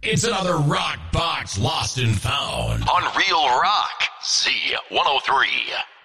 It's another Rock Box Lost and Found on Real Rock Z103.